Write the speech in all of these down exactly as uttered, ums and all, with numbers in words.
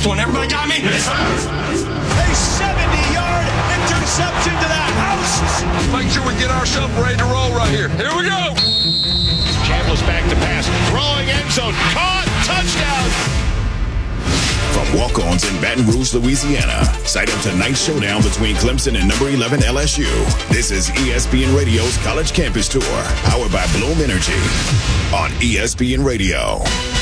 one. Everybody got me? Yes, sir. A seventy-yard interception to the house. Make sure we get ourselves ready to roll right here. Here we go. Chambliss back to pass. Throwing end zone. Caught. Touchdown. From walk-ons in Baton Rouge, Louisiana, sight of tonight's showdown between Clemson and number eleven L S U. This is E S P N Radio's College Campus Tour, powered by Bloom Energy on E S P N Radio.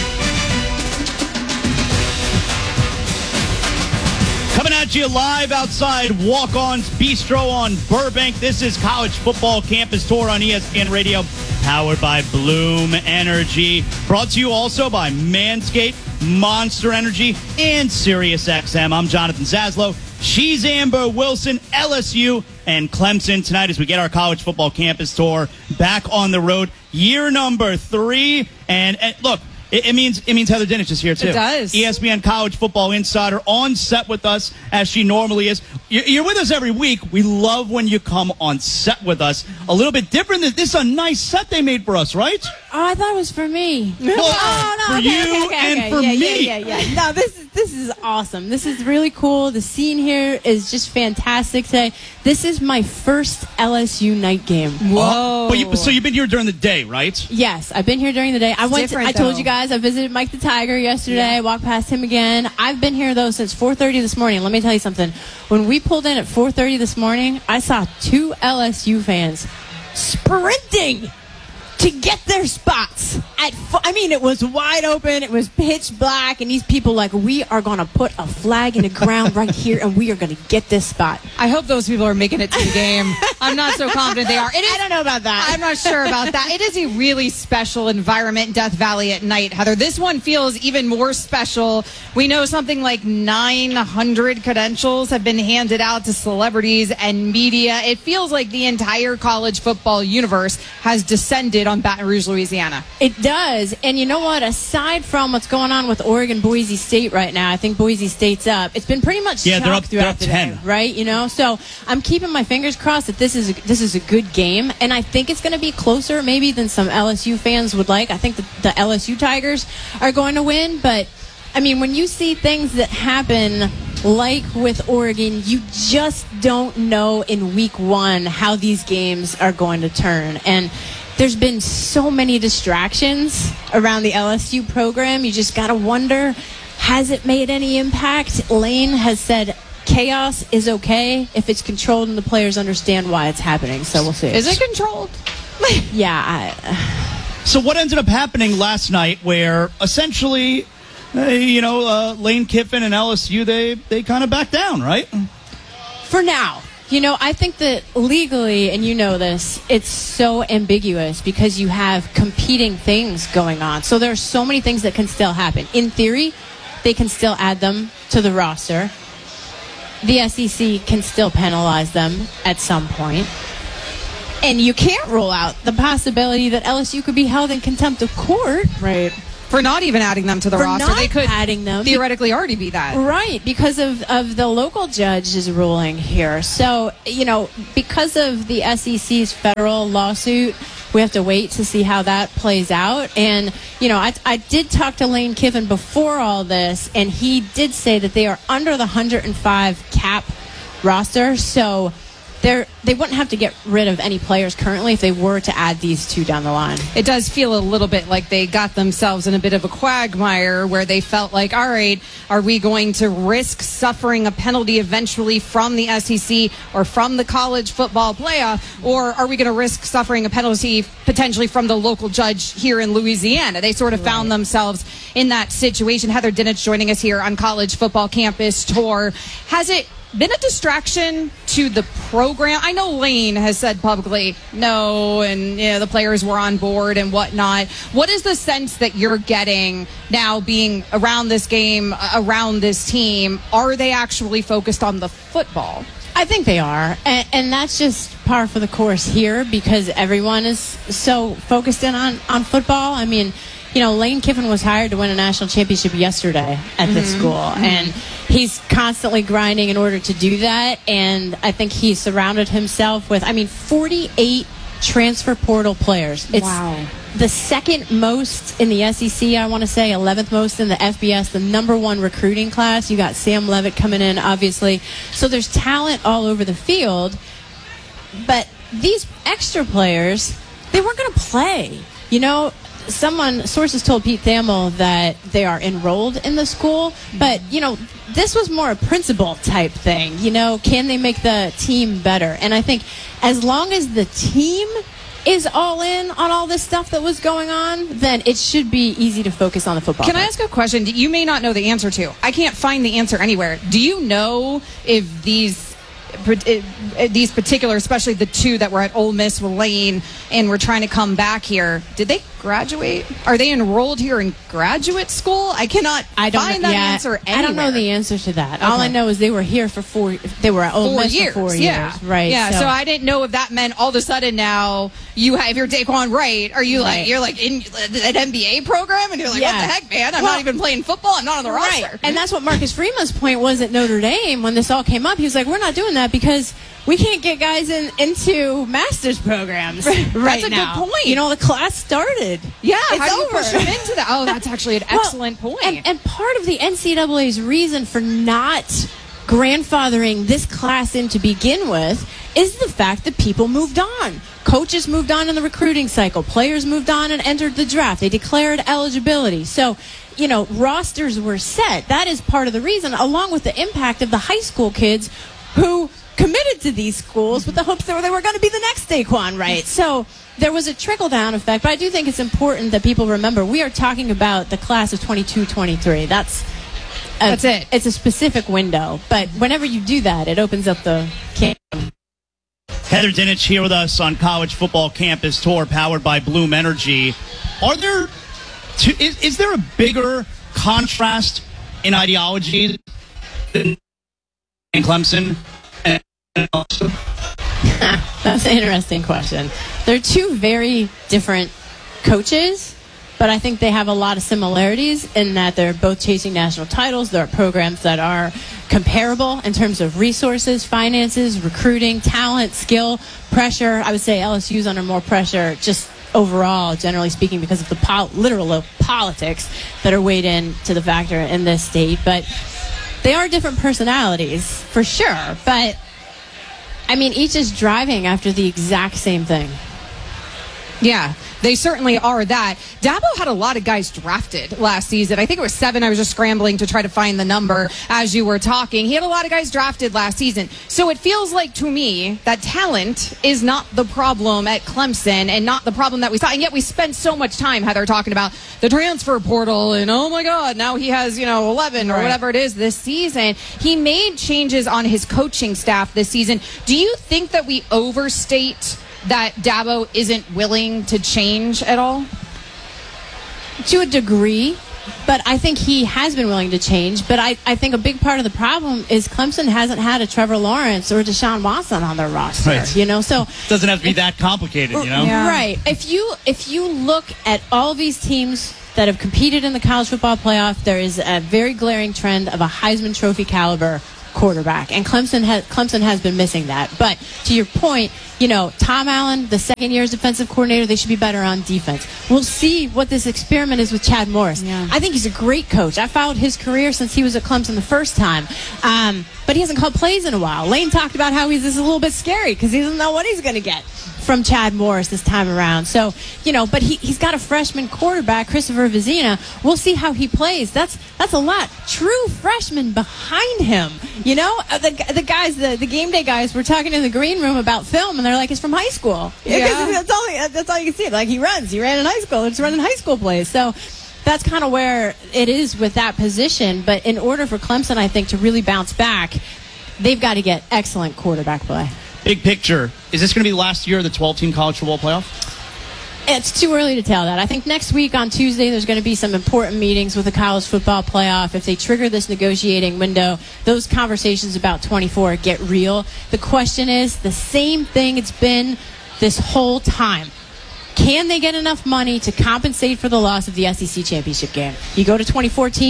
Coming at you live outside Walk-On's Bistro on Burbank. This is College Football Campus Tour on E S P N Radio, powered by Bloom Energy. Brought to you also by Manscaped, Monster Energy, and SiriusXM. I'm Jonathan Zaslow. She's Amber Wilson, L S U, and Clemson tonight as we get our College Football Campus Tour back on the road. Year number three. And, and look, It, it means it means Heather Dinich is here, too. It does. E S P N College Football Insider on set with us, as she normally is. You're, you're with us every week. We love when you come on set with us. A little bit different. This is a nice set they made for us, right? Oh, I thought it was for me. Well, oh, no, for okay, you okay, okay, and okay. for yeah, me. Yeah, yeah, yeah. No, this is this is awesome. This is really cool. The scene here is just fantastic today. This is my first L S U night game. Whoa! But you, so you've been here during the day, right? Yes, I've been here during the day. I It's went. To, I different, told though. you guys I visited Mike the Tiger yesterday. Yeah. I walked past him again. I've been here though since four thirty this morning. Let me tell you something. When we pulled in at four thirty this morning, I saw two L S U fans sprinting to get their spots. At fu- I mean, it was wide open. It was pitch black, and these people like, we are going to put a flag in the ground right here, and we are going to get this spot. I hope those people are making it to the game. I'm not so confident they are. It is, I don't know about that. I'm not sure about that. It is a really special environment in Death Valley at night, Heather. This one feels even more special. We know something like nine hundred credentials have been handed out to celebrities and media. It feels like the entire college football universe has descended on Baton Rouge, Louisiana. It does. And you know what? Aside from what's going on with Oregon, Boise State right now, I think Boise State's up. It's been pretty much Yeah, they're chalk up- they're throughout up the ten. day, right? You know, so I'm keeping my fingers crossed that this is a, this is a good game, and I think it's going to be closer maybe than some L S U fans would like. I think that the L S U Tigers are going to win, but I mean, when you see things that happen like with Oregon, you just don't know in week one how these games are going to turn. And there's been so many distractions around the L S U program. You just got to wonder, has it made any impact? Lane has said chaos is okay if it's controlled and the players understand why it's happening. So we'll see. Is it controlled? Yeah. I, So what ended up happening last night where essentially, uh, you know, uh, Lane Kiffin and L S U, they, they kind of backed down, right? For now. You know, I think that legally, and you know this, it's so ambiguous because you have competing things going on. So there are so many things that can still happen. In theory, they can still add them to the roster. The S E C can still penalize them at some point. And you can't rule out the possibility that L S U could be held in contempt of court. Right. For not even adding them to the For roster. not They could adding them. theoretically already be that. Right, because of, of the local judge's ruling here. So, you know, because of the S E C's federal lawsuit, we have to wait to see how that plays out. And, you know, I, I did talk to Lane Kiffin before all this, and he did say that they are under the one hundred five cap roster. So they're, they wouldn't have to get rid of any players currently if they were to add these two down the line. It does feel a little bit like they got themselves in a bit of a quagmire where they felt like, all right, are we going to risk suffering a penalty eventually from the S E C or from the college football playoff, or are we going to risk suffering a penalty potentially from the local judge here in Louisiana? They sort of right. found themselves in that situation. Heather Dinich joining us here on College Football Campus Tour. Has it been a distraction to the program? I know Lane has said publicly no, and you know, the players were on board and whatnot. What is the sense that you're getting now being around this game, around this team? Are they actually focused on the football? I think they are, and, and that's just par for the course here because everyone is so focused in on, on football. I mean, you know, Lane Kiffin was hired to win a national championship yesterday at this mm-hmm. school, mm-hmm. and he's constantly grinding in order to do that, and I think he surrounded himself with, I mean, forty-eight transfer portal players. It's wow. the second most in the S E C, I want to say, eleventh most in the F B S, the number one recruiting class. You got Sam Levitt coming in, obviously. So there's talent all over the field. But these extra players, they weren't going to play. You know, someone, sources told Pete Thamel that they are enrolled in the school. But, you know, this was more a principal type thing. You know, can they make the team better? And I think as long as the team is all in on all this stuff that was going on, then it should be easy to focus on the football. Can I ask a question you may not know the answer to? I can't find the answer anywhere. Do you know if these these particular, especially the two that were at Ole Miss with Lane and were trying to come back here, did they graduate? Are they enrolled here in graduate school? I cannot I don't find know, that yeah, answer anywhere. I don't know the answer to that. Okay. All I know is they were here for four. They were at Ole four Miss years, for four yeah. years, right? Yeah. So. So. I didn't know if that meant all of a sudden now you have your Daquan Wright. Are you Right. like you're like in an N B A program and you're like, Yeah. what the heck, man? I'm Well, not even playing football. I'm not on the Right. roster. And that's what Marcus Freeman's point was at Notre Dame when this all came up. He was like, we're not doing that because we can't get guys in into master's programs right, That's a now. good point. You know, the class started. Yeah, it's how do you over. push them into that? Oh, that's actually an Well, excellent point. And, and part of the N C double A's reason for not grandfathering this class in to begin with is the fact that people moved on. Coaches moved on in the recruiting cycle. Players moved on and entered the draft. They declared eligibility. So, you know, rosters were set. That is part of the reason, along with the impact of the high school kids who committed to these schools with the hopes that they were going to be the next Daquan Wright. So there was a trickle-down effect, but I do think it's important that people remember we are talking about the class of twenty-two twenty-three. That's a, That's it. It's a specific window, but whenever you do that, it opens up the can. Heather Dinich here with us on College Football Campus Tour, powered by Bloom Energy. Are there, two, is, is there a bigger contrast in ideology in Clemson? That's an interesting question. They're two very different coaches, but I think they have a lot of similarities in that they're both chasing national titles. There are programs that are comparable in terms of resources, finances, recruiting, talent, skill, pressure. I would say L S U's under more pressure just overall, generally speaking, because of the pol- literal politics that are weighed in to the factor in this state. But they are different personalities, for sure. But I mean, each is driving after the exact same thing. Yeah, they certainly are that. Dabo had a lot of guys drafted last season. I think it was seven. I was just scrambling to try to find the number as you were talking. He had a lot of guys drafted last season. So it feels like to me that talent is not the problem at Clemson and not the problem that we saw. And yet we spent so much time, Heather, talking about the transfer portal and, oh, my God, now he has, you know, eleven or Right. whatever it is this season. He made changes on his coaching staff this season. Do you think that we overstate that Dabo isn't willing to change at all? To a degree, but I think he has been willing to change. But I, I think a big part of the problem is Clemson hasn't had a Trevor Lawrence or Deshaun Watson on their roster. Right. You know, so Doesn't have to be that complicated, you know? Yeah. right. If you if you look at all these teams that have competed in the college football playoff, there is a very glaring trend of a Heisman Trophy caliber quarterback, and Clemson has Clemson has been missing that. But to your point, you know, Tom Allen, the second year as defensive coordinator, they should be better on defense. We'll see what this experiment is with Chad Morris. Yeah. I think he's a great coach. I followed his career since he was at Clemson the first time, um, but he hasn't called plays in a while. Lane talked about how he's this is a little bit scary because he doesn't know what he's going to get from Chad Morris this time around. So, you know, but he, he's got a freshman quarterback, Christopher Vizina. We'll see how he plays. That's that's a lot. True freshman behind him. You know, Uh, the, the guys, the, the game day guys were talking in the green room about film, and they're like, it's from high school. Yeah. That's all, that's all you can see. Like, he runs. He ran in high school. It's running high school plays. So that's kind of where it is with that position. But in order for Clemson, I think, to really bounce back, they've got to get excellent quarterback play. Big picture, is this going to be the last year of the twelve-team college football playoff? It's too early to tell that. I think next week on Tuesday there's going to be some important meetings with the college football playoff. If they trigger this negotiating window, those conversations about twenty-four get real. The question is the same thing it's been this whole time. Can they get enough money to compensate for the loss of the S E C championship game? You go to twenty-four teams,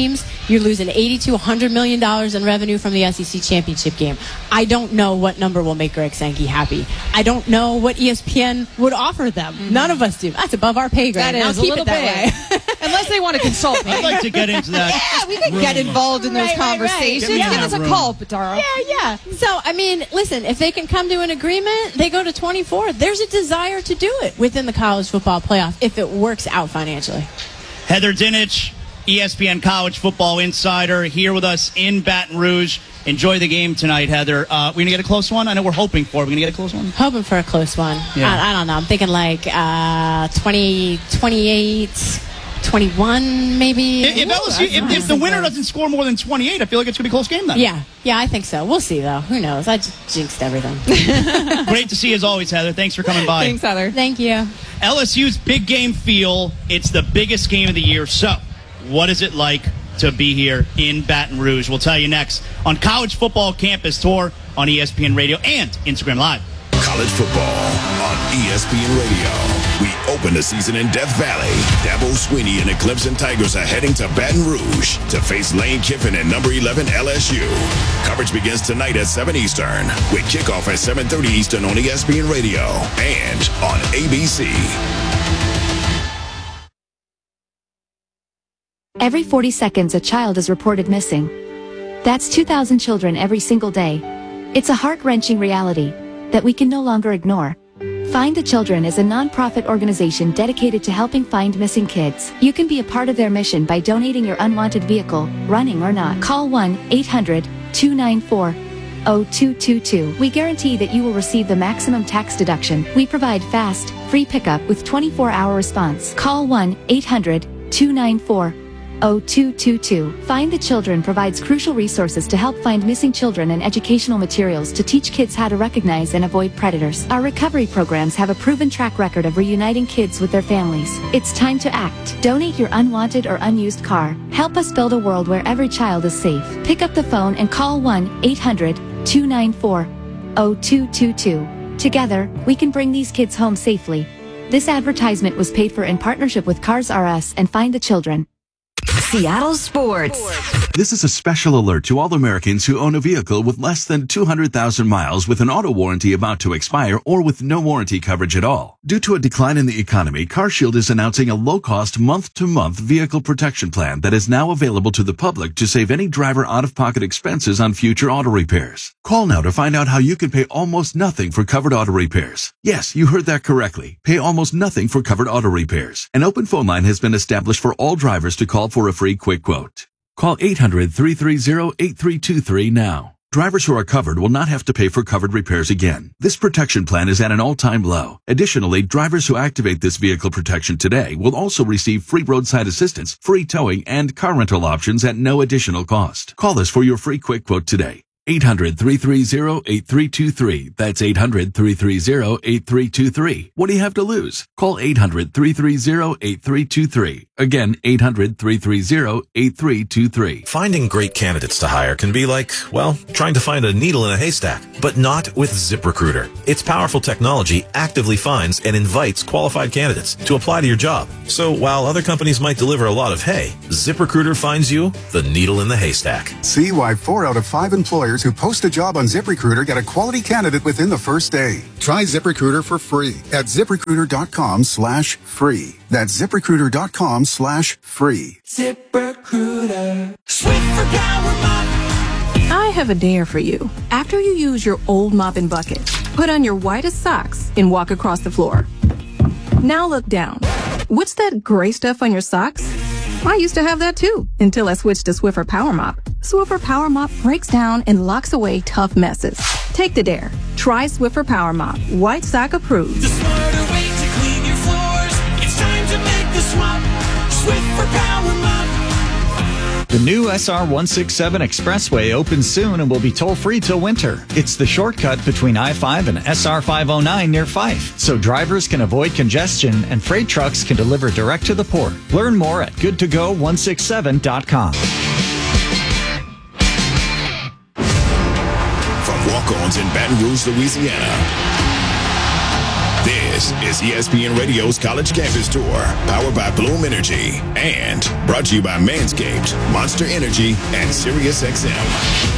You're losing eighty to one hundred million dollars in revenue from the S E C championship game. I don't know what number will make Greg Sankey happy. I don't know what E S P N would offer them. Mm-hmm. None of us do. That's above our pay grade. That Now is keep a little it that bit. way. Unless they want to consult me. I'd like to get into that. Yeah, we can get involved in those Right, right, right. conversations. Get me in Give that us a room. call, Pataro. Yeah, yeah. So, I mean, listen, if they can come to an agreement, they go to twenty-four. There's a desire to do it within the college football playoff if it works out financially. Heather Dinich, E S P N College Football Insider, here with us in Baton Rouge. Enjoy the game tonight, Heather. Uh, we're going to get a close one? I know we're hoping for it. We're going to get a close one? Hoping for a close one. Yeah. I, I don't know. I'm thinking like uh, twenty, twenty-eight, twenty-one, maybe. If, if, L S U, if, if the winner doesn't score more than twenty-eight, I feel like it's going to be a close game then. Yeah, yeah, I think so. We'll see, though. Who knows? I just jinxed everything. Great to see you as always, Heather. Thanks for coming by. Thanks, Heather. Thank you. L S U's big game feel. It's the biggest game of the year. So, what is it like to be here in Baton Rouge? We'll tell you next on College Football Campus Tour on E S P N Radio and Instagram Live. College football on E S P N Radio. We open the season in Death Valley. Dabo Swinney and the Clemson Tigers are heading to Baton Rouge to face Lane Kiffin and number eleven L S U. Coverage begins tonight at seven Eastern with kickoff at seven thirty Eastern on E S P N Radio and on A B C. Every forty seconds, a child is reported missing. That's two thousand children every single day. It's a heart-wrenching reality that we can no longer ignore. Find the Children is a non-profit organization dedicated to helping find missing kids. You can be a part of their mission by donating your unwanted vehicle, running or not. Call one eight hundred two nine four zero two two two. We guarantee that you will receive the maximum tax deduction. We provide fast, free pickup with twenty-four hour response. Call one eight hundred two nine four zero two two two. Find the Children provides crucial resources to help find missing children and educational materials to teach kids how to recognize and avoid predators. Our recovery programs have a proven track record of reuniting kids with their families. It's time to act. Donate your unwanted or unused car. Help us build a world where every child is safe. Pick up the phone and call one eight hundred two nine four zero two two two. Together, we can bring these kids home safely. This advertisement was paid for in partnership with Cars R Us and Find the Children. Seattle Sports. This is a special alert to all Americans who own a vehicle with less than two hundred thousand miles with an auto warranty about to expire or with no warranty coverage at all. Due to a decline in the economy, CarShield is announcing a low-cost month-to-month vehicle protection plan that is now available to the public to save any driver out-of-pocket expenses on future auto repairs. Call now to find out how you can pay almost nothing for covered auto repairs. Yes, you heard that correctly. Pay almost nothing for covered auto repairs. An open phone line has been established for all drivers to call for a free quick quote. Call eight hundred three three zero eight three two three now. Drivers who are covered will not have to pay for covered repairs again. This protection plan is at an all-time low. Additionally, drivers who activate this vehicle protection today will also receive free roadside assistance, free towing, and car rental options at no additional cost. Call us for your free quick quote today. eight hundred three three zero eight three two three. That's eight hundred three three zero eight three two three. What do you have to lose? Call eight hundred three three zero eight three two three. Again, eight hundred three three zero eight three two three. Finding great candidates to hire can be like, well, trying to find a needle in a haystack, but not with ZipRecruiter. Its powerful technology actively finds and invites qualified candidates to apply to your job. So while other companies might deliver a lot of hay, ZipRecruiter finds you the needle in the haystack. See why four out of five employers who post a job on ZipRecruiter get a quality candidate within the first day. Try ZipRecruiter for free at ZipRecruiter.com slash free. That's ZipRecruiter.com slash free. ZipRecruiter. Swift for Power Mop. I have a dare for you. After you use your old mop and bucket, put on your whitest socks and walk across the floor. Now look down. What's that gray stuff on your socks? I used to have that too, until I switched to Swiffer Power Mop. Swiffer Power Mop breaks down and locks away tough messes. Take the dare. Try Swiffer Power Mop. White sock approved. The smarter way to clean your floors. It's time to make the swap. Swiffer Power Mop. The new S R one sixty-seven Expressway opens soon and will be toll-free till winter. It's the shortcut between I five and S R five oh nine near Fife, so drivers can avoid congestion and freight trucks can deliver direct to the port. Learn more at good to go one sixty-seven dot com. From walk-ons in Baton Rouge, Louisiana, This is E S P N Radio's College Campus Tour, powered by Bloom Energy, and brought to you by Manscaped, Monster Energy, and SiriusXM.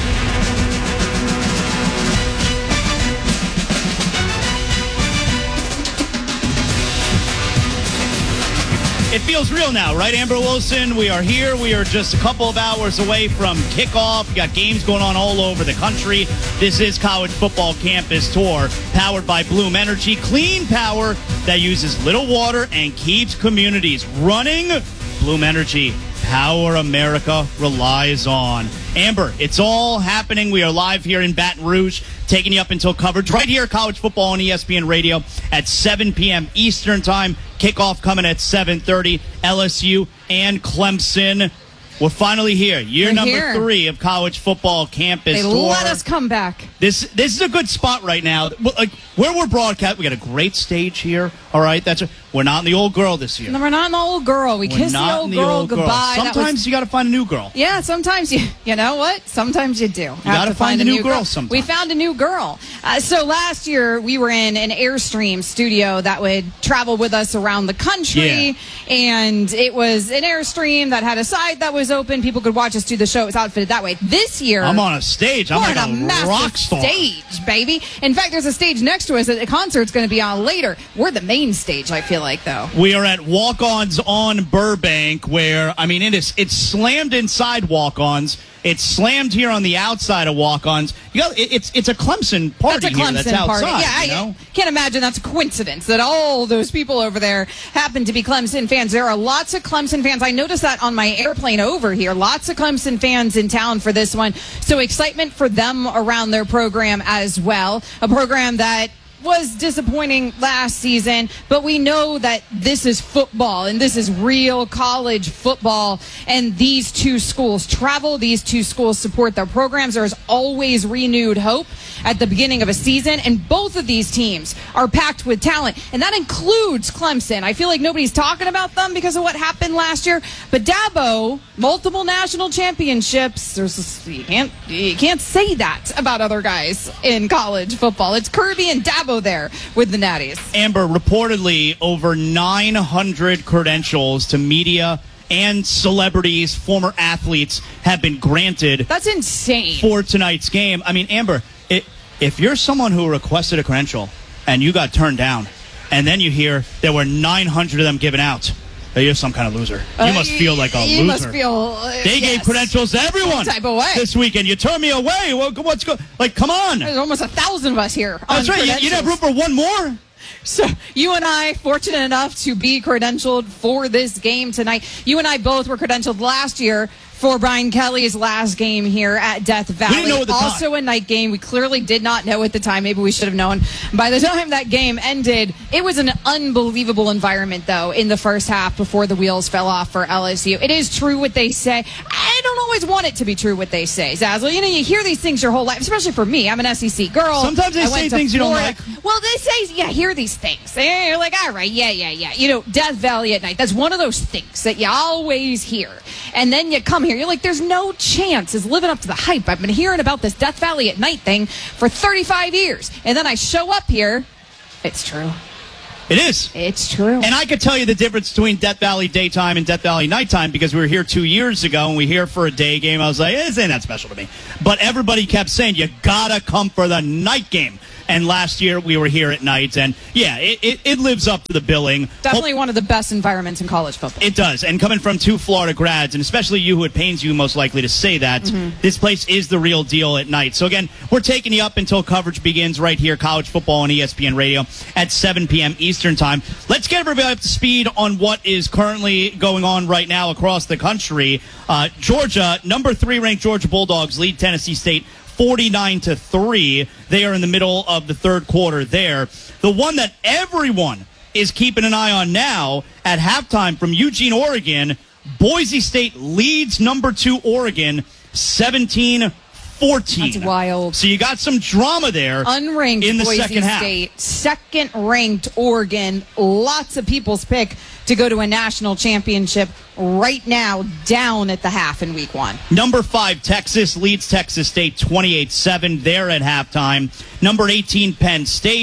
It feels real now, right, Amber Wilson? We are here. We are just a couple of hours away from kickoff. We got games going on all over the country. This is College Football Campus Tour, powered by Bloom Energy. Clean power that uses little water and keeps communities running. Bloom Energy, power America relies on. Amber, it's all happening. We are live here in Baton Rouge, taking you up until coverage right here, college football on E S P N Radio at seven p.m. Eastern Time. Kickoff coming at seven thirty. L S U and Clemson. We're finally here. Year We're number here. three of College Football Campus They Tour. let us come back. This this is a good spot right now. Like where we're broadcast, we got a great stage here. All right, that's a, we're not in the old girl this year. No, we're not an old girl. We We're kiss the not old in the girl old girl. goodbye. That Sometimes was- you got to find a new girl. Yeah, sometimes you you know what? Sometimes you do. You gotta find a new girl sometimes. We found a new girl. Uh, so last year we were in an Airstream studio that would travel with us around the country, Yeah. and it was an Airstream that had a side that was open. People could watch us do the show. It was outfitted that way. This year, I'm on a stage. I'm we're like on a, a massive rock star. stage, baby. In fact, there's a stage next to us that the concert's going to be on later. We're the main stage, I feel like, though. We are at Walk-Ons on Burbank, where, I mean, it is it's slammed inside Walk-Ons. It's slammed here on the outside of Walk-Ons. You know, it, it's it's a Clemson party That's a here Clemson that's outside. party. Yeah, you know? I can't imagine that's a coincidence that all those people over there happen to be Clemson fans. There are lots of Clemson fans. I noticed that on my airplane over here. Lots of Clemson fans in town for this one. So excitement for them around their program as well. A program that was disappointing last season, but we know that this is football and this is real college football, and these two schools travel, these two schools support their programs. There is always renewed hope at the beginning of a season, and both of these teams are packed with talent, and that includes Clemson. I feel like nobody's talking about them because of what happened last year, but Dabo, multiple national championships. There's this, you can't you can't say that about other guys in college football. It's Kirby and Dabo there with the Natties. Amber, reportedly over nine hundred credentials to media and celebrities, former athletes, have been granted. That's insane. For tonight's game. I mean, Amber, it, if you're someone who requested a credential and you got turned down, and then you hear there were nine hundred of them given out, you're some kind of loser. You Uh, must feel like a you loser. must feel, uh, they yes. gave credentials to everyone Some type of way. this weekend. You turned me away. Well, what's go? Like, come on. There's almost a thousand of us here. That's on right. You, you'd have room credentials. for one more. So you and I, fortunate enough to be credentialed for this game tonight. You and I both were credentialed last year for Brian Kelly's last game here at Death Valley. We didn't know at the time. Also a night game. We clearly did not know at the time. Maybe we should have known. By the time that game ended, it was an unbelievable environment, though, in the first half before the wheels fell off for L S U. It is true what they say. I don't always want it to be true what they say, Zazzle. You know, you hear these things your whole life, especially for me. I'm an S E C girl. Sometimes they I say went to things you don't Florida. like. Well, they say, yeah, hear these things. And you're like, all right, yeah, yeah, yeah. You know, Death Valley at night. That's one of those things that you always hear. And then you come here, you're like, there's no chance is living up to the hype. I've been hearing about this Death Valley at night thing for thirty-five years. And then I show up here. It's true. It is. It's true. And I could tell you the difference between Death Valley daytime and Death Valley nighttime because we were here two years ago and we here for a day game. I was like, eh, this ain't that special to me. But everybody kept saying, you gotta come for the night game. And last year we were here at night, and yeah, it, it, it lives up to the billing. Definitely one of the best environments in college football. It does. And coming from two Florida grads, and especially you who it pains you most likely to say that, Mm-hmm. this place is the real deal at night. So again, we're taking you up until coverage begins right here, college football on E S P N Radio at seven p.m. Eastern Time. Let's get everybody up to speed on what is currently going on right now across the country. Uh, Georgia, number three ranked Georgia Bulldogs lead Tennessee State forty-nine to three. They are in the middle of the third quarter there. The one that everyone is keeping an eye on now at halftime from Eugene, Oregon, Boise State leads number two Oregon seventeen fourteen. That's wild. So you got some drama there. Unranked in the Boise second half. State, second ranked Oregon. Lots of people's pick to go to a national championship right now, down at the half in week one. Number five, Texas leads Texas State twenty-eight seven. They're at halftime. Number eighteen, Penn State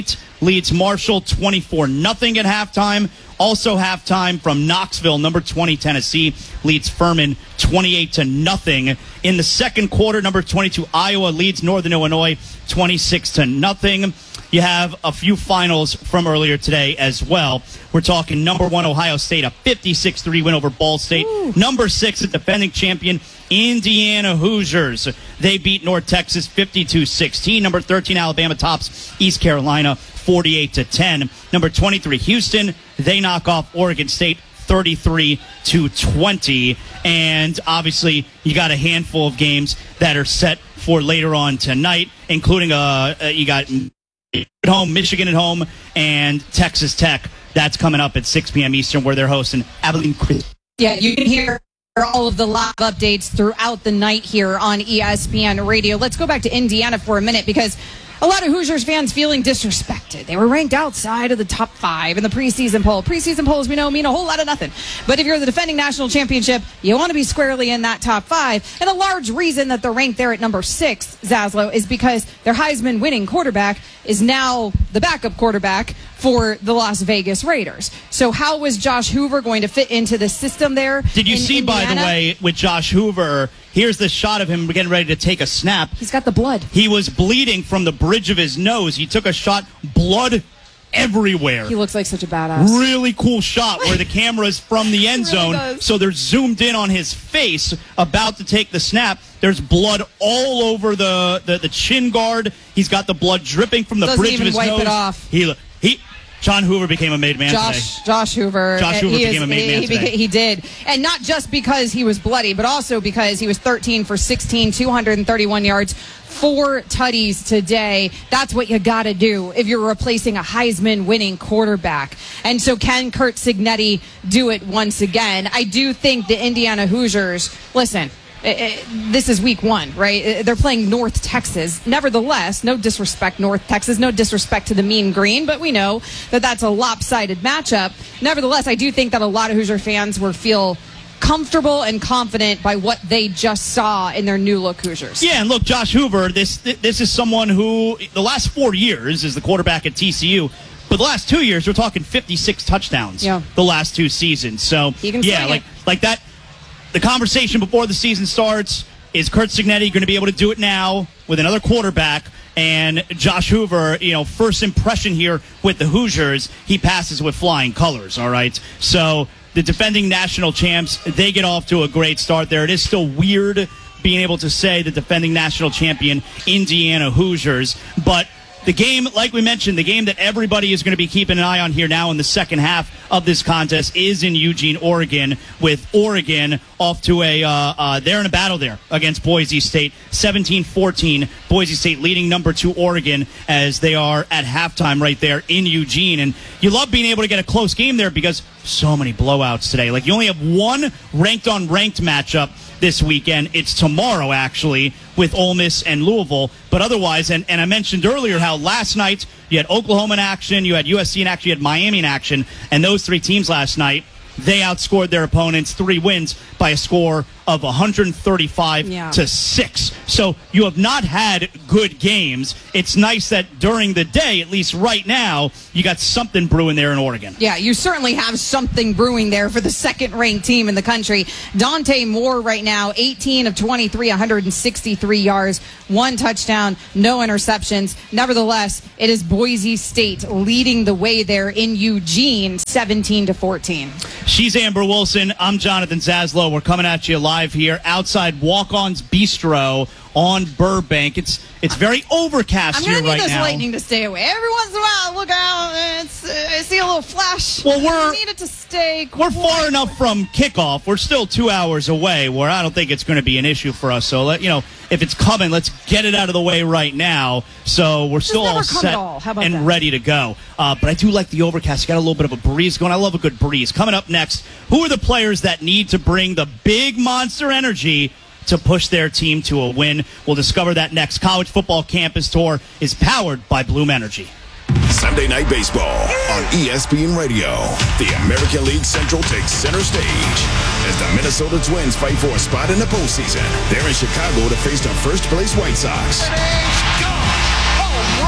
leads Marshall twenty-four nothing at halftime. Also halftime from Knoxville, number twenty Tennessee leads Furman twenty-eight to nothing. In the second quarter, number twenty-two Iowa leads Northern Illinois twenty-six to nothing. You have a few finals from earlier today as well. We're talking number one Ohio State, a fifty-six three win over Ball State. Ooh. Number six, a defending champion, Indiana Hoosiers. They beat North Texas fifty-two sixteen. Number thirteen Alabama tops East Carolina forty-eight to ten. Number twenty-three Houston, they knock off Oregon State thirty-three to twenty. And obviously, you got a handful of games that are set for later on tonight, including uh, uh you got at home, Michigan at home, and Texas Tech. That's coming up at six p.m. Eastern, where they're hosting Abilene Christian. Yeah, you can hear all of the live updates throughout the night here on E S P N Radio. Let's go back to Indiana for a minute, because a lot of Hoosiers fans feeling disrespected. They were ranked outside of the top five in the preseason poll. Preseason polls, we know, mean a whole lot of nothing. But if you're the defending national championship, you want to be squarely in that top five. And a large reason that they're ranked there at number six, Zaslow, is because their Heisman winning quarterback is now the backup quarterback for the Las Vegas Raiders. So how was Josh Hoover going to fit into the system there? Did you in see, Indiana? by the way, with Josh Hoover, here's the shot of him getting ready to take a snap. He's got the blood. He was bleeding from the bridge of his nose. He took a shot, blood everywhere. He looks like such a badass. Really cool shot where the camera is from the end zone. Really so they're zoomed in on his face about to take the snap. There's blood all over the, the, the chin guard. He's got the blood dripping from the Doesn't bridge even of his wipe nose. it off. He, he, John Hoover became a made man Josh, today. Josh Hoover. Josh Hoover he became is, a made man he, today. He did. And not just because he was bloody, but also because he was thirteen for sixteen, two hundred thirty-one yards, four tutties today. That's what you got to do if you're replacing a Heisman winning quarterback. And so can Curt Cignetti do it once again? I do think the Indiana Hoosiers, listen, It, it, this is week one, right? They're playing North Texas. Nevertheless, no disrespect, North Texas, no disrespect to the Mean Green, but we know that that's a lopsided matchup. Nevertheless, I do think that a lot of Hoosier fans will feel comfortable and confident by what they just saw in their new look Hoosiers. Yeah, and look, Josh Hoover, this this is someone who the last four years is the quarterback at T C U. But the last two years, we're talking fifty-six touchdowns. Yeah. The last two seasons. So He can yeah, swing like it. like that. The conversation before the season starts is Curt Cignetti going to be able to do it now with another quarterback? And Josh Hoover, you know, first impression here with the Hoosiers, he passes with flying colors, all right? So the defending national champs, they get off to a great start there. It is still weird being able to say the defending national champion Indiana Hoosiers, but the game, like we mentioned, the game that everybody is going to be keeping an eye on here now in the second half of this contest is in Eugene, Oregon, with Oregon off to a, uh, uh, they're in a battle there against Boise State, seventeen fourteen. Boise State leading number two Oregon as they are at halftime right there in Eugene. And you love being able to get a close game there because so many blowouts today. Like, you only have one ranked on ranked matchup this weekend. It's tomorrow, actually, with Ole Miss and Louisville. But otherwise, and, and I mentioned earlier how last night you had Oklahoma in action, you had U S C in action, you had Miami in action, and those three teams last night, they outscored their opponents, three wins by a score of one thirty-five Yeah. to six. So you have not had good games. It's nice that during the day, at least right now, you got something brewing there in Oregon. Yeah, you certainly have something brewing there for the second-ranked team in the country. Dante Moore right now, eighteen of twenty-three, one hundred sixty-three yards, one touchdown, no interceptions. Nevertheless, it is Boise State leading the way there in Eugene, seventeen to fourteen. She's Amber Wilson. I'm Jonathan Zaslow. We're coming at you live here outside Walk-On's Bistro on Burbank. It's it's very overcast I'm here gonna need right this now. lightning to stay away. Every once in a while, look out. It's, uh, I see a little flash. Well, we're- I need it to stay. We're far enough from kickoff. We're still two hours away, where I don't think it's going to be an issue for us. So, let you know, if it's coming, let's get it out of the way right now. So we're still never all come set at all. How about and that? ready to go. Uh, but I do like the overcast. You got a little bit of a breeze going. I love a good breeze. Coming up next, who are the players that need to bring the big monster energy to push their team to a win? We'll discover that next. College Football Campus Tour is powered by Bloom Energy. Sunday Night Baseball on E S P N Radio. The American League Central takes center stage as the Minnesota Twins fight for a spot in the postseason. They're in Chicago to face the first-place White Sox. Home run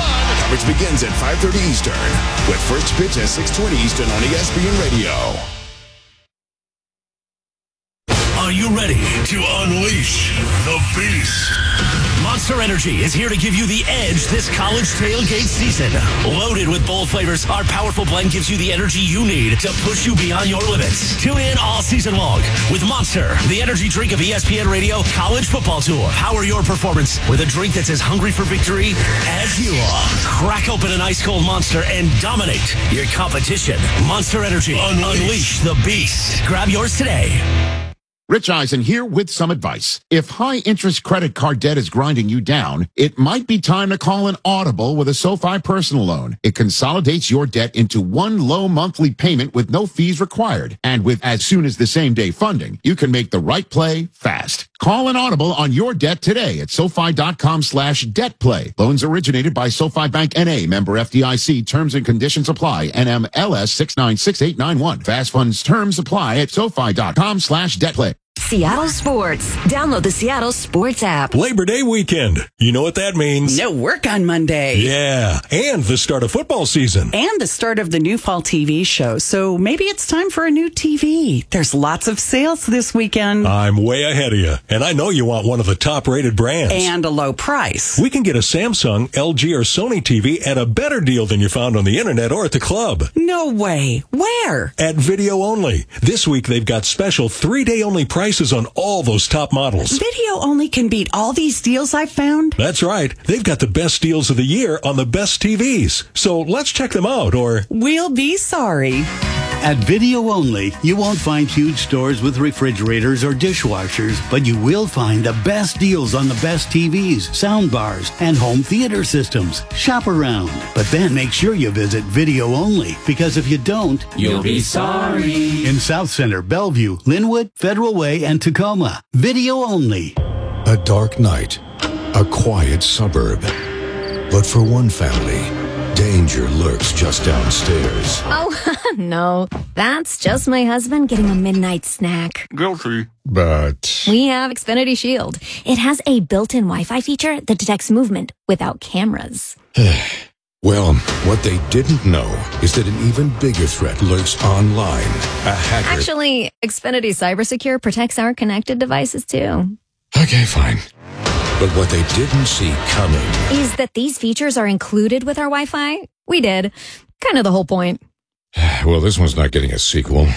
which begins at five thirty Eastern, with first pitch at six twenty Eastern on E S P N Radio. Are you ready to unleash the beast? Monster Energy is here to give you the edge this college tailgate season. Loaded with bold flavors, our powerful blend gives you the energy you need to push you beyond your limits. Tune in all season long with Monster, the energy drink of E S P N Radio College Football Tour. Power your performance with a drink that's as hungry for victory as you are. Crack open an ice-cold Monster and dominate your competition. Monster Energy. Unleash, Unleash the beast. Grab yours today. Rich Eisen here with some advice. If high-interest credit card debt is grinding you down, it might be time to call an Audible with a SoFi personal loan. It consolidates your debt into one low monthly payment with no fees required. And with as soon as the same day funding, you can make the right play fast. Call an Audible on your debt today at SoFi.com slash debt play. Loans originated by SoFi Bank N A, member F D I C. Terms and conditions apply. N M L S six nine six eight nine one. Fast funds terms apply at SoFi.com slash debt play. Seattle Sports. Download the Seattle Sports app. Labor Day weekend. You know what that means. No work on Monday. Yeah. And the start of football season. And the start of the new fall T V show. So maybe it's time for a new T V. There's lots of sales this weekend. I'm way ahead of you. And I know you want one of the top rated brands. And a low price. We can get a Samsung, L G, or Sony T V at a better deal than you found on the internet or at the club. No way. Where? At Video Only. This week they've got special three-day only prices on all those top models. Video Only can beat all these deals I've found? That's right. They've got the best deals of the year on the best T Vs. So let's check them out, or we'll be sorry. At Video Only, you won't find huge stores with refrigerators or dishwashers, but you will find the best deals on the best T Vs, soundbars, and home theater systems. Shop around, but then make sure you visit Video Only, because if you don't, you'll be sorry. In South Center, Bellevue, Linwood, Federal Way, and Tacoma. Video Only. A dark night, a quiet suburb. But for one family, danger lurks just downstairs. Oh, no. That's just my husband getting a midnight snack. Guilty. But We have Xfinity Shield. It has a built-in Wi-Fi feature that detects movement without cameras. well, what they didn't know is that an even bigger threat lurks online. A hacker. Actually, Xfinity CyberSecure protects our connected devices too. Okay, fine. But what they didn't see coming is that these features are included with our Wi-Fi. We did. Kind of the whole point. Well, this one's not getting a sequel.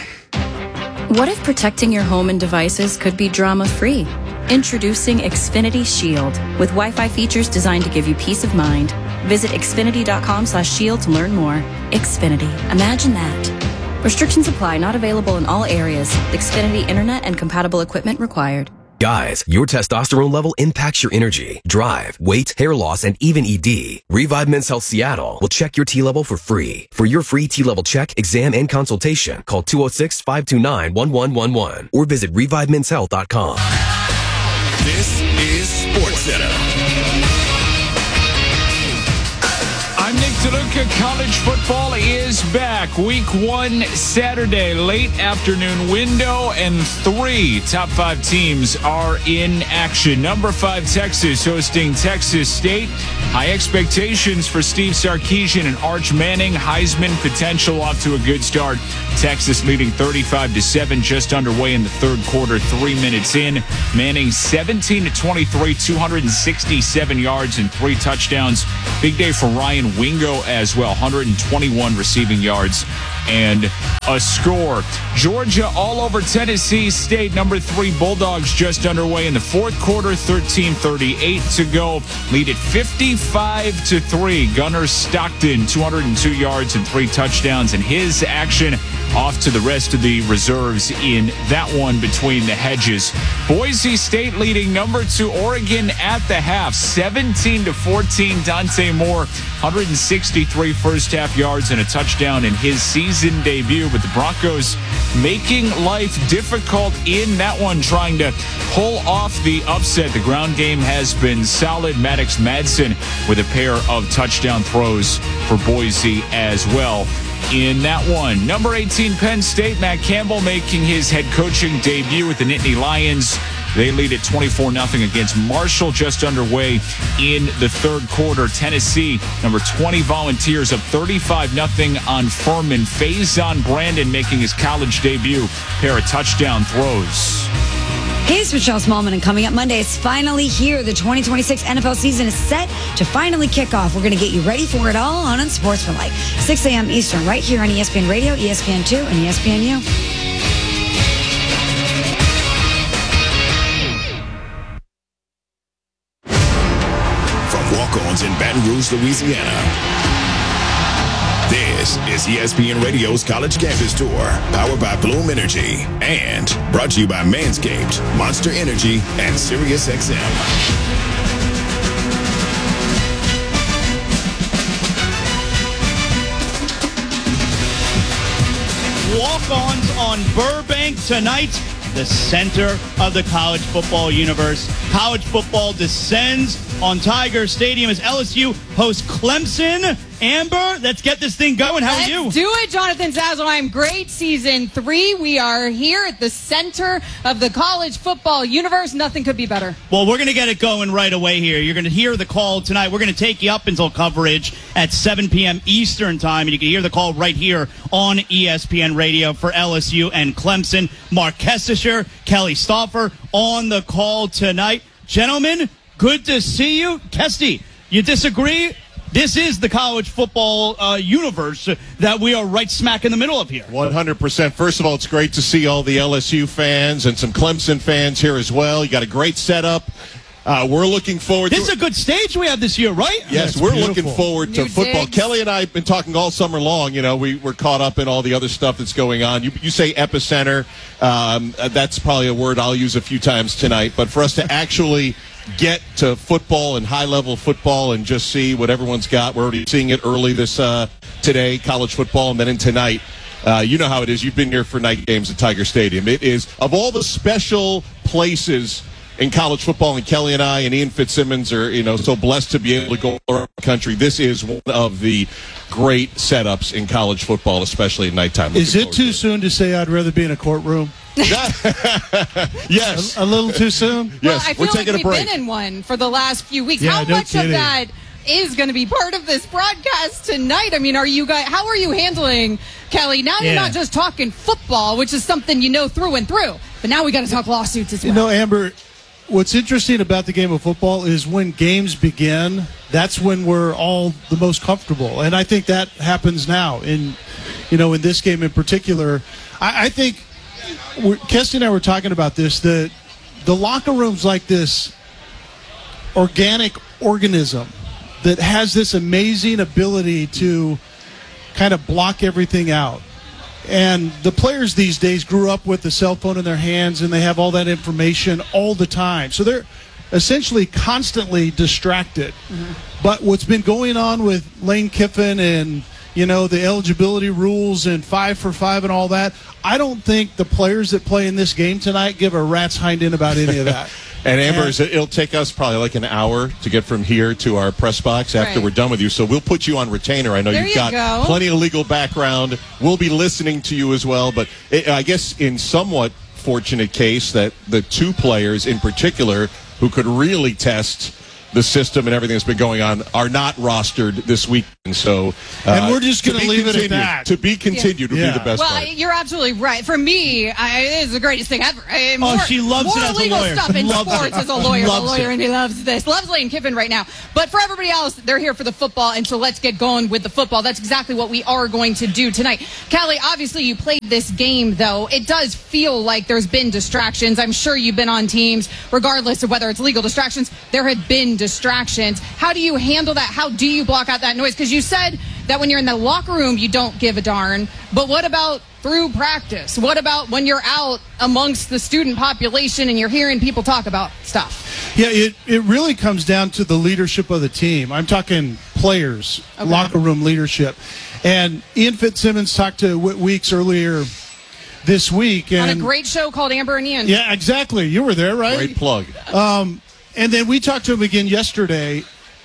What if protecting your home and devices could be drama-free? Introducing Xfinity Shield with Wi-Fi features designed to give you peace of mind. Visit Xfinity.com slash shield to learn more. Xfinity. Imagine that. Restrictions apply. Not available in all areas. Xfinity Internet and compatible equipment required. Guys, your testosterone level impacts your energy, drive, weight, hair loss, and even E D. Revive Men's Health Seattle will check your T level for free. For your free T level check, exam, and consultation, call two oh six, five two nine, one one one one or visit revive men's health dot com. This is Sports Center. I'm Nick DeLuca. College football is back. Week one, Saturday, late afternoon window, and three top five teams are in action. Number five, Texas, hosting Texas State. High expectations for Steve Sarkisian and Arch Manning. Heisman potential off to a good start. Texas leading thirty-five to seven, just underway in the third quarter, three minutes in. Manning seventeen to twenty-three, two hundred sixty-seven yards and three touchdowns. Big day for Ryan Wingo as well, one hundred twenty-one receiving yards and a score. Georgia all over Tennessee State. Number three, Bulldogs just underway in the fourth quarter, thirteen thirty-eight to go. Lead at fifty-five to three. Gunnar Stockton, two hundred two yards and three touchdowns, and his action off to the rest of the reserves in that one between the hedges. Boise State leading number two Oregon at the half, seventeen to fourteen. Dante Moore, one hundred sixty-three first half yards and a touchdown in his season debut, but the Broncos making life difficult in that one, trying to pull off the upset. The ground game has been solid. Maddox Madsen with a pair of touchdown throws for Boise as well in that one. Number eighteen, Penn State, Matt Campbell making his head coaching debut with the Nittany Lions. They lead at twenty-four nothing against Marshall, just underway in the third quarter. Tennessee, number twenty Volunteers, up thirty-five nothing on Furman. Faison Brandon making his college debut. Pair of touchdown throws. Hey, it's Michelle Smallman, and coming up Monday, it's finally here. The twenty twenty-six N F L season is set to finally kick off. We're going to get you ready for it all on Unsportsmanlike. six a.m. Eastern, right here on E S P N Radio, E S P N two, and E S P N U. From walk-ons in Baton Rouge, Louisiana, this is E S P N Radio's College Campus Tour, powered by Bloom Energy, and brought to you by Manscaped, Monster Energy, and SiriusXM. Walk-ons on Burbank tonight, the center of the college football universe. College football descends on Tiger Stadium as L S U hosts Clemson. Amber, let's get this thing going. How let's are you? Let's do it, Jonathan Zazzle. I'm great. Season three. We are here at the center of the college football universe. Nothing could be better. Well, we're going to get it going right away here. You're going to hear the call tonight. We're going to take you up until coverage at seven p.m. Eastern time, and you can hear the call right here on E S P N Radio for L S U and Clemson. Mark Kestisher, Kelly Stauffer on the call tonight. Gentlemen, good to see you. Kesty, you disagree? This is the college football uh, universe that we are right smack in the middle of here. one hundred percent. First of all, it's great to see all the L S U fans and some Clemson fans here as well. You got a great setup. Uh, we're looking forward this to This is a good stage we have this year, right? Yes, That's we're beautiful. looking forward to New football. digs. Kelly and I have been talking all summer long. You know, we, we're caught up in all the other stuff that's going on. You, you say epicenter. Um, that's probably a word I'll use a few times tonight. But for us to actually get to football and high-level football and just see what everyone's got. We're already seeing it early this uh, today, college football, and then in tonight. Uh, you know how it is. You've been here for night games at Tiger Stadium. It is, of all the special places in college football, and Kelly and I and Ian Fitzsimmons are, you know, so blessed to be able to go around the country. This is one of the great setups in college football, especially at nighttime. Is it too soon to say I'd rather be in a courtroom? Yes. A, a little too soon? Yes, well, I feel we're taking like a we've break. been in one for the last few weeks. Yeah, How no much kidding. of that is going to be part of this broadcast tonight? I mean, are you guys? How are you handling, Kelly? Now you're Yeah. not just talking football, which is something you know through and through, but now we got to talk lawsuits as well. You know, Amber, what's interesting about the game of football is when games begin, that's when we're all the most comfortable. And I think that happens now in, you know, in this game in particular. I, I think we're, Kesty and I were talking about this, the, the locker room's like this organic organism that has this amazing ability to kind of block everything out. And the players these days grew up with the cell phone in their hands, and they have all that information all the time. So they're essentially constantly distracted. Mm-hmm. But what's been going on with Lane Kiffin and, you know, the eligibility rules and five for five and all that, I don't think the players that play in this game tonight give a rat's hind end about any of that. And Amber, and, it'll take us probably like an hour to get from here to our press box after right. we're done with you. So we'll put you on retainer. I know there you've you got go. plenty of legal background. We'll be listening to you as well. But it, I guess in somewhat fortunate case that the two players in particular who could really test the system and everything that's been going on are not rostered this weekend. So, uh, and we're just going to leave continued. it at that. To be continued would yeah. be the best well, part. you're absolutely right. For me, I, it is the greatest thing ever. I, Oh, more, she loves more it as a legal lawyer. stuff in Loves sports it. as a lawyer. A Loves lawyer, it. and he loves this. Loves Lane Kiffin right now. But for everybody else, they're here for the football, and so let's get going with the football. That's exactly what we are going to do tonight. Callie, obviously you played this game, though. It does feel like there's been distractions. I'm sure you've been on teams, regardless of whether it's legal distractions. There have been distractions. How do you handle that? How do you block out that noise? Because you said that when you're in the locker room, you don't give a darn. But what about through practice? What about when you're out amongst the student population and you're hearing people talk about stuff? Yeah, it, it really comes down to the leadership of the team. I'm talking players, Okay. locker room leadership. And Ian Fitzsimmons talked to Whit Weeks earlier this week. And, On a great show called Amber and Ian. Yeah, exactly. You were there, right? Great plug. Um, and then we talked to him again yesterday.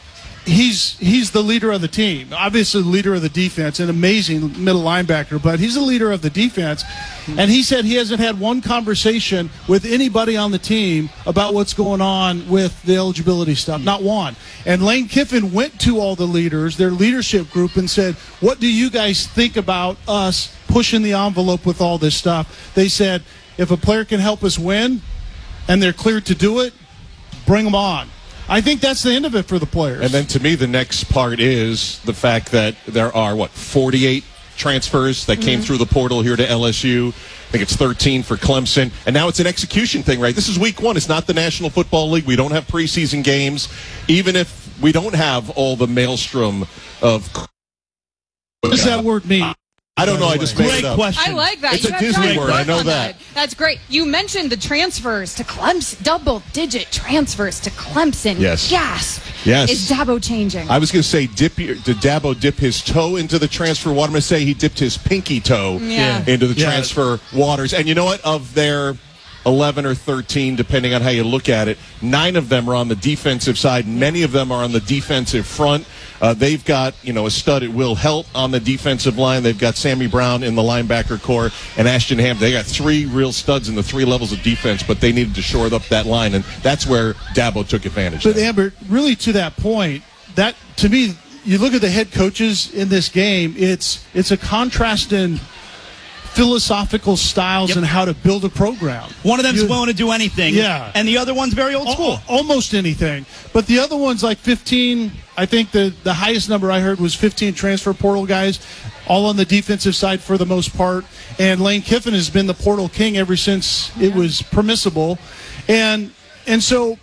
he's he's the leader of the team. Obviously, the leader of the defense, an amazing middle linebacker, but he's the leader of the defense. And he said he hasn't had one conversation with anybody on the team about what's going on with the eligibility stuff. Not one. And Lane Kiffin went to all the leaders, their leadership group, and said, what do you guys think about us pushing the envelope with all this stuff? They said, if a player can help us win and they're cleared to do it, bring them on. I think that's the end of it for the players. And then to me, the next part is the fact that there are, what, forty-eight transfers that came Mm-hmm. through the portal here to L S U. I think it's thirteen for Clemson. And now it's an execution thing, right? This is week one. It's not the National Football League. We don't have preseason games. Even if we don't have all the maelstrom of... What does that word mean? I don't know. I just made Great it up. question. I like that. It's you a have Disney tried word. work I know on that. That's great. You mentioned the transfers to Clemson, double-digit transfers to Clemson. Yes. Gasp. Yes. Is Dabo changing? I was going to say, dip your, did Dabo dip his toe into the transfer water? I'm going to say he dipped his pinky toe Yeah. into the Yeah. transfer waters. And you know what? Of their eleven or thirteen, depending on how you look at it, nine of them are on the defensive side. Many of them are on the defensive front. Uh, they've got, you know, a stud at Will Helt on the defensive line. They've got Sammy Brown in the linebacker core and Ashton Ham. They got three real studs in the three levels of defense, but they needed to shore up that line, and that's where Dabo took advantage. But Amber, really to that point, that to me, you look at the head coaches in this game, it's it's a contrast in philosophical styles Yep. and how to build a program. One of them's You- willing to do anything, Yeah. and the other one's very old school. Al- almost anything. But the other one's like fifteen. I think the, the highest number I heard was fifteen transfer portal guys, all on the defensive side for the most part. And Lane Kiffin has been the portal king ever since it was permissible. And and so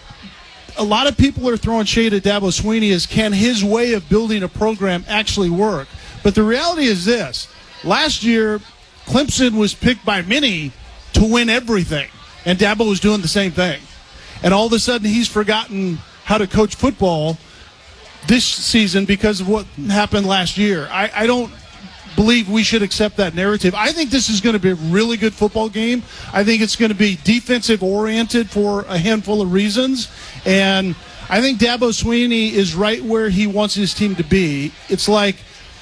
a lot of people are throwing shade at Dabo Swinney as can his way of building a program actually work. But the reality is this. Last year, Clemson was picked by many to win everything, and Dabo was doing the same thing. And all of a sudden, he's forgotten how to coach football this season because of what happened last year. I, I don't believe we should accept that narrative. I think this is going to be a really good football game. I think it's going to be defensive-oriented for a handful of reasons. And I think Dabo Swinney is right where he wants his team to be. It's like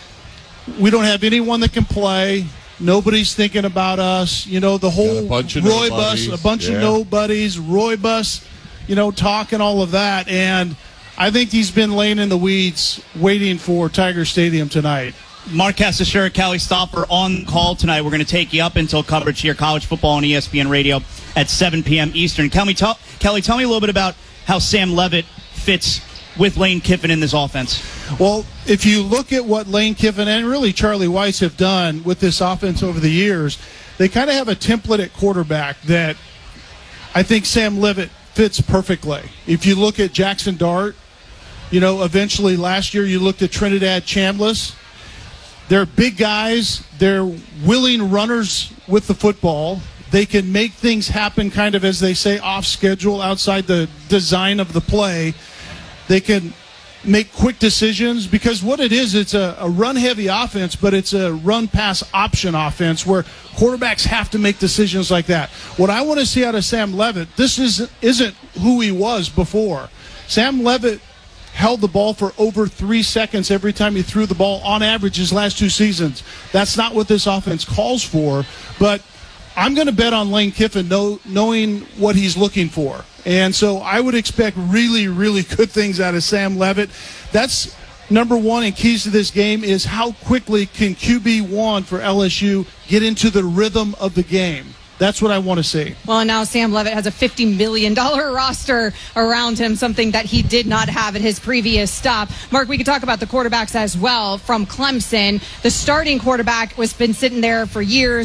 we don't have anyone that can play. Nobody's thinking about us. You know, the whole Got a bunch of Roy nobodies. bus, a bunch Yeah. of nobodies, Roy bus, you know, talk and all of that. And I think he's been laying in the weeds waiting for Tiger Stadium tonight. Mark Cassishera, Callie Stopper on call tonight. We're going to take you up until coverage here, college football on E S P N Radio at seven p.m. Eastern. Kelly, tell, Kelly, tell me a little bit about how Sam Levitt fits with Lane Kiffin in this offense. Well, if you look at what Lane Kiffin and really Charlie Weiss have done with this offense over the years, they kind of have a template at quarterback that I think Sam Levitt fits perfectly. If you look at Jackson Dart, you know, eventually last year you looked at Trinidad Chambliss. They're big guys. They're willing runners with the football. They can make things happen kind of, as they say, off schedule, outside the design of the play. They can make quick decisions because what it is, it's a, a run-heavy offense, but it's a run-pass option offense where quarterbacks have to make decisions like that. What I want to see out of Sam Levitt, this isn't, isn't who he was before. Sam Levitt held the ball for over three seconds every time he threw the ball on average his last two seasons. That's not what this offense calls for, but I'm going to bet on Lane Kiffin know, knowing what he's looking for. And so I would expect really, really good things out of Sam Levitt. That's number one, and keys to this game is how quickly can Q B one for L S U get into the rhythm of the game. That's what I want to see. Well, and now Sam Levitt has a fifty million dollars roster around him, something that he did not have at his previous stop. Mark, we could talk about the quarterbacks as well from Clemson. The starting quarterback was been sitting there for years.